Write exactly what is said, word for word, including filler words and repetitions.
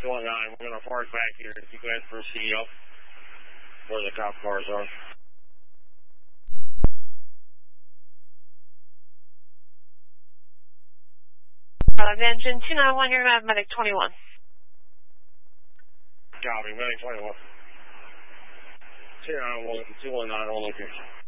two one nine, we're going to park back here. If you guys proceed up where the cop cars are. Uh, engine two nine one, you're going to have medic twenty-one. Copy, medic twenty-one. two nine one, two one nine on location.